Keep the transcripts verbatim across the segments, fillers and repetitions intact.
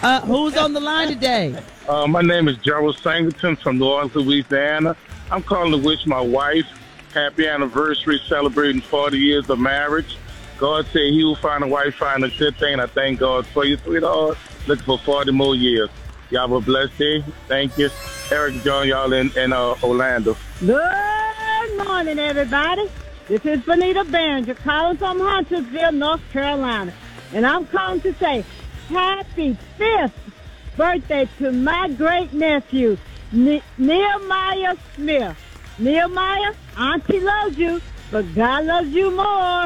Uh, who's on the line today? Uh, my name is Gerald Singleton from New Orleans, Louisiana. I'm calling to wish my wife happy anniversary, celebrating forty years of marriage. God said he will find a wife, find a good thing. I thank God for you, sweetheart. Looking for forty more years. Y'all have a blessed day. Thank you. Eric John, y'all in, in uh, Orlando. Good morning, everybody. This is Benita Behringer calling from Huntersville, North Carolina. And I'm calling to say happy fifth birthday to my great-nephew, ne- Nehemiah Smith. Nehemiah, Auntie loves you, but God loves you more.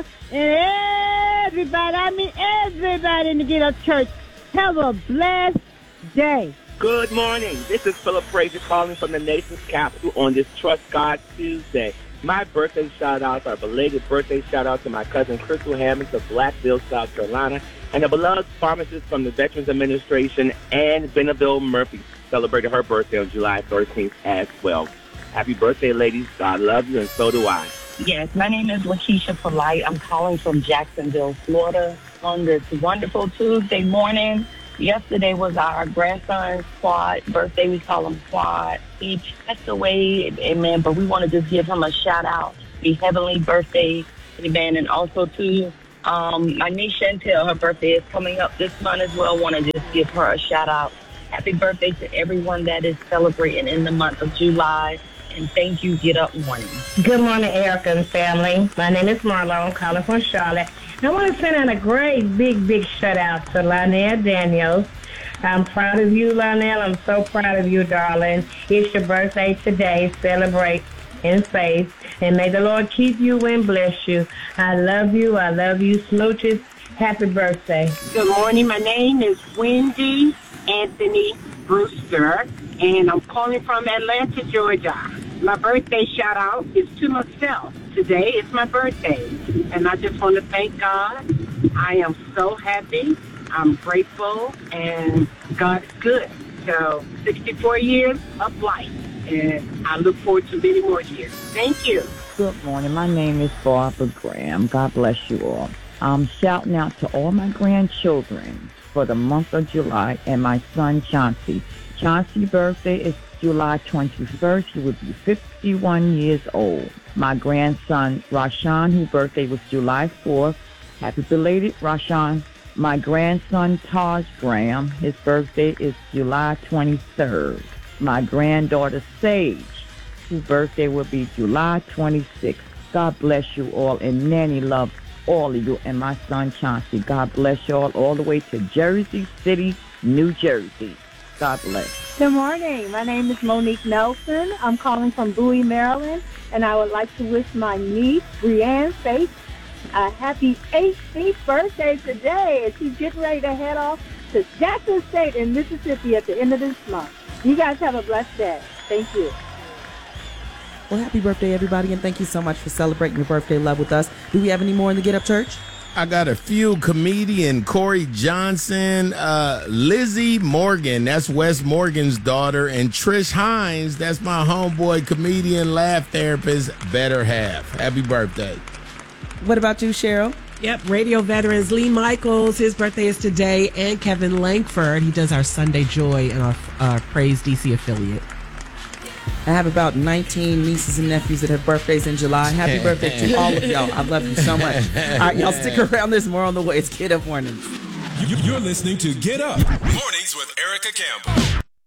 And everybody, I mean everybody in the Get Up Church, have a blessed day. Good morning. This is Philip Frazier calling from the nation's capital on this Trust God Tuesday. My birthday shout-outs are belated birthday shout-out to my cousin Crystal Hammonds of Blackville, South Carolina, and a beloved pharmacist from the Veterans Administration, Ann Benaville Murphy, celebrated her birthday on July thirteenth as well. Happy birthday, ladies. God loves you, and so do I. Yes, my name is Lakeisha Polite. I'm calling from Jacksonville, Florida on this wonderful Tuesday morning. Yesterday was our grandson's Quad birthday. We call him Quad. He passed away, amen, but we want to just give him a shout-out. Happy heavenly birthday, amen. And also, to um, my niece Chantel, her birthday is coming up this month as well. Want to just give her a shout-out. Happy birthday to everyone that is celebrating in the month of July. And thank you, Get Up Morning. Good morning, Erica and family. My name is Marlo. I'm calling from Charlotte. I want to send out a great, big, big shout-out to Lionel Daniels. I'm proud of you, Lionel. I'm so proud of you, darling. It's your birthday today. Celebrate in faith. And may the Lord keep you and bless you. I love you. I love you. Smooches. Happy birthday. Good morning. My name is Wendy Anthony Brewster, and I'm calling from Atlanta, Georgia. My birthday shout-out is to myself. Today is my birthday, and I just want to thank God. I am so happy. I'm grateful, and God is good. So, sixty-four years of life, and I look forward to many more years. Thank you. Good morning. My name is Barbara Graham. God bless you all. I'm shouting out to all my grandchildren for the month of July and my son, Chauncey. Chauncey's birthday is July twenty-first. He would be fifty-one years old. My grandson, Rashawn, whose birthday was July fourth. Happy belated, Rashawn. My grandson, Taj Graham, his birthday is July twenty-third. My granddaughter, Sage, whose birthday will be July twenty-sixth. God bless you all, and Nanny loves all of you, and my son, Chauncey. God bless you all, all the way to Jersey City, New Jersey. God bless. Good morning. My name is Monique Nelson. I'm calling from Bowie, Maryland, and I would like to wish my niece, Brianne Faith, a happy eighteenth birthday today, as she's getting ready to head off to Jackson State in Mississippi at the end of this month. You guys have a blessed day. Thank you. Well, happy birthday, everybody, and thank you so much for celebrating your birthday love with us. Do we have any more in the Get Up Church? I got a few. Comedian Corey Johnson, uh, Lizzie Morgan, that's Wes Morgan's daughter, and Trish Hines, that's my homeboy, comedian, laugh therapist, better half. Happy birthday. What about you, Cheryl? Yep, radio veterans Lee Michaels, his birthday is today, and Kevin Langford. He does our Sunday Joy in our uh, Praise D C affiliate. I have about nineteen nieces and nephews that have birthdays in July. Happy birthday to all of y'all. I love you so much. All right, y'all stick around. There's more on the way. It's Get Up Mornings. You're listening to Get Up Mornings with Erica Campbell.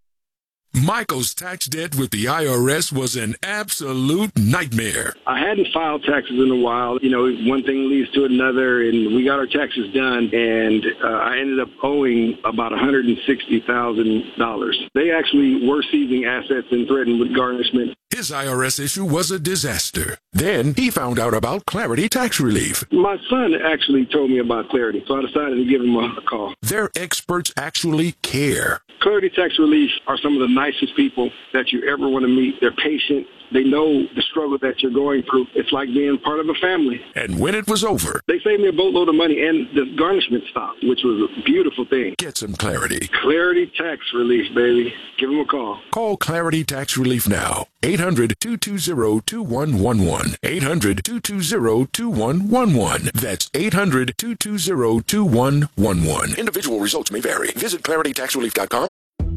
Michael's tax debt with the I R S was an absolute nightmare. I hadn't filed taxes in a while. You know, one thing leads to another, and we got our taxes done, and uh, I ended up owing about one hundred sixty thousand dollars. They actually were seizing assets and threatened with garnishment. His I R S issue was a disaster. Then he found out about Clarity Tax Relief. My son actually told me about Clarity, so I decided to give him a, a call. Their experts actually care. Clarity Tax Relief are some of the nicest people that you ever want to meet. They're patient. They know the struggle that you're going through. It's like being part of a family. And when it was over, they saved me a boatload of money, and the garnishment stopped, which was a beautiful thing. Get some clarity. Clarity Tax Relief, baby. Give them a call. Call Clarity Tax Relief now. eight hundred, two two zero, two one one one. eight hundred, two two zero, two one one one. That's eight hundred, two two zero, two one one one. Individual results may vary. Visit clarity tax relief dot com.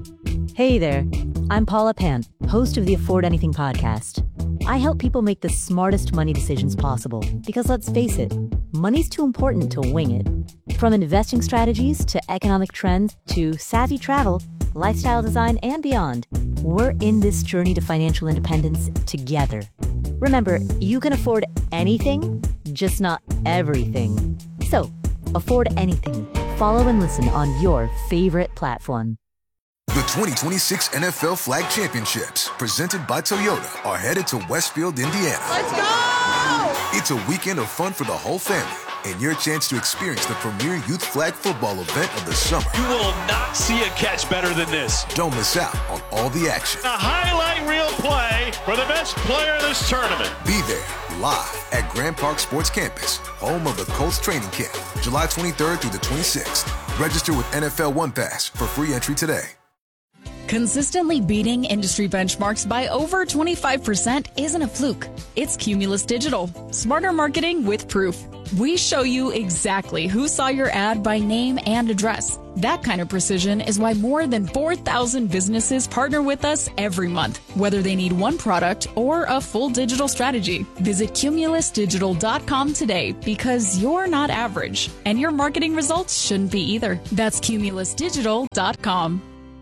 Hey there, I'm Paula Pant, host of the Afford Anything podcast. I help people make the smartest money decisions possible because, let's face it, money's too important to wing it. From investing strategies to economic trends to savvy travel, lifestyle design, and beyond, we're in this journey to financial independence together. Remember, you can afford anything, just not everything. So, afford anything. Follow and listen on your favorite platform. The twenty twenty-six N F L Flag Championships, presented by Toyota, are headed to Westfield, Indiana. Let's go! It's a weekend of fun for the whole family and your chance to experience the premier youth flag football event of the summer. You will not see a catch better than this. Don't miss out on all the action. A highlight reel play for the best player in this tournament. Be there live at Grand Park Sports Campus, home of the Colts training camp, July twenty-third through the twenty-sixth. Register with N F L One Pass for free entry today. Consistently beating industry benchmarks by over twenty-five percent isn't a fluke. It's Cumulus Digital. Smarter marketing with proof. We show you exactly who saw your ad by name and address. That kind of precision is why more than four thousand businesses partner with us every month, whether they need one product or a full digital strategy. Visit cumulus digital dot com today because you're not average, and your marketing results shouldn't be either. That's cumulus digital dot com.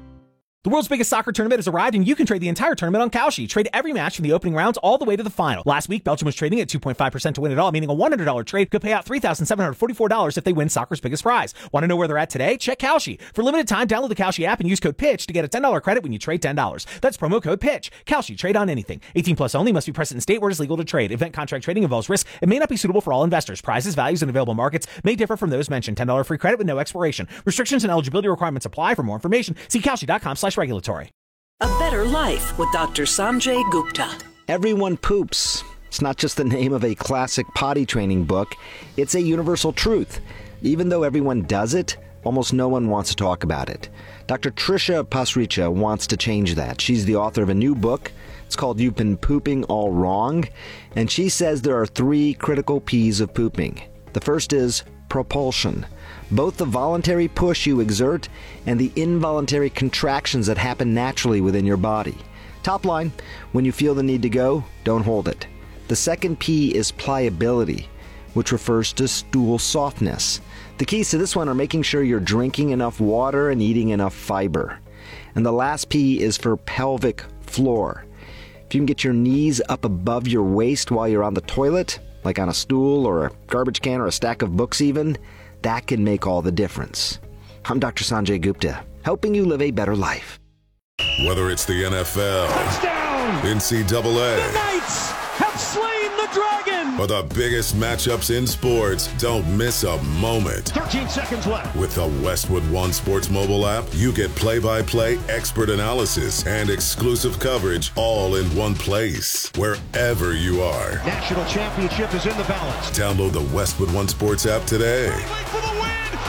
The world's biggest soccer tournament has arrived, and you can trade the entire tournament on Kalshi. Trade every match from the opening rounds all the way to the final. Last week, Belgium was trading at two point five percent to win it all, meaning a one hundred dollars trade could pay out three thousand seven hundred forty-four dollars if they win soccer's biggest prize. Want to know where they're at today? Check Kalshi. For limited time, download the Kalshi app and use code PITCH to get a ten dollars credit when you trade ten dollars. That's promo code PITCH. Kalshi. Trade on anything. eighteen plus only. Must be present in state where it is legal to trade. Event contract trading involves risk. It may not be suitable for all investors. Prizes, values, and available markets may differ from those mentioned. ten dollars free credit with no expiration. Restrictions and eligibility requirements apply. For more information, see kalshi dot com slash regulatory. A Better Life with Doctor Sanjay Gupta. Everyone poops. It's not just the name of a classic potty training book. It's a universal truth. Even though everyone does it, almost no one wants to talk about it. Doctor Trisha Pasricha wants to change that. She's the author of a new book. It's called You've Been Pooping All Wrong. And she says there are three critical P's of pooping. The first is propulsion. Both the voluntary push you exert and the involuntary contractions that happen naturally within your body. Top line, when you feel the need to go, don't hold it. The second P is pliability, which refers to stool softness. The keys to this one are making sure you're drinking enough water and eating enough fiber. And the last P is for pelvic floor. If you can get your knees up above your waist while you're on the toilet, like on a stool or a garbage can or a stack of books even, that can make all the difference. I'm Doctor Sanjay Gupta, helping you live a better life. Whether it's the N F L, touchdown, N C double A, the Knights have slain the dragon, or the biggest matchups in sports, don't miss a moment. thirteen seconds left. With the Westwood One Sports mobile app, you get play-by-play expert analysis and exclusive coverage all in one place, wherever you are. National championship is in the balance. Download the Westwood One Sports app today. For the win.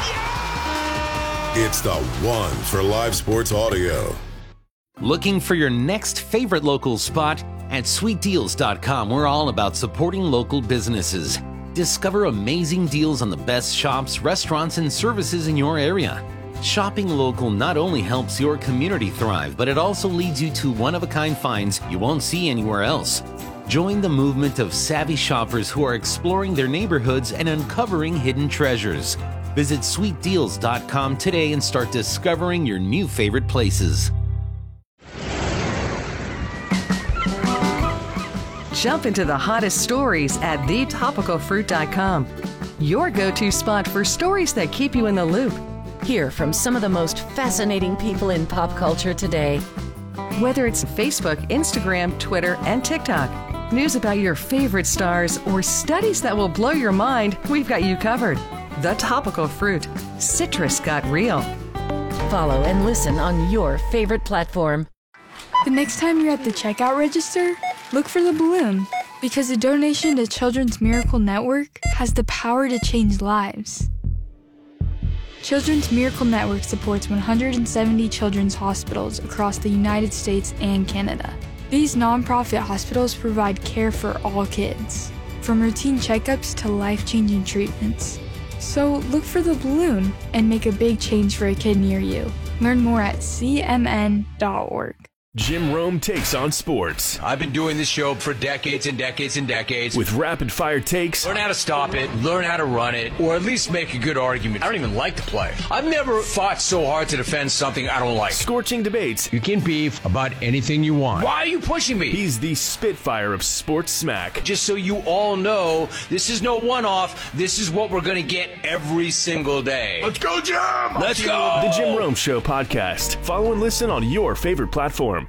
Yeah! It's the one for live sports audio. Looking for your next favorite local spot? At sweet deals dot com, we're all about supporting local businesses. Discover amazing deals on the best shops, restaurants, and services in your area. Shopping local not only helps your community thrive, but it also leads you to one-of-a-kind finds you won't see anywhere else. Join the movement of savvy shoppers who are exploring their neighborhoods and uncovering hidden treasures. Visit sweet deals dot com today and start discovering your new favorite places. Jump into the hottest stories at the topical fruit dot com. Your go-to spot for stories that keep you in the loop. Hear from some of the most fascinating people in pop culture today. Whether it's Facebook, Instagram, Twitter, and TikTok, news about your favorite stars, or studies that will blow your mind, we've got you covered. The Topical Fruit. Citrus got real. Follow and listen on your favorite platform. The next time you're at the checkout register, look for the balloon, because a donation to Children's Miracle Network has the power to change lives. Children's Miracle Network supports one hundred seventy children's hospitals across the United States and Canada. These nonprofit hospitals provide care for all kids, from routine checkups to life-changing treatments. So look for the balloon and make a big change for a kid near you. Learn more at C M N dot org. Jim Rome takes on sports. I've been doing this show for decades and decades and decades. With rapid-fire takes. Learn how to stop it, learn how to run it, or at least make a good argument. I don't even like the play. I've never fought so hard to defend something I don't like. Scorching debates. You can beef about anything you want. Why are you pushing me? He's the Spitfire of sports smack. Just so you all know, this is no one-off. This is what we're going to get every single day. Let's go, Jim! Let's go! The Jim Rome Show podcast. Follow and listen on your favorite platform.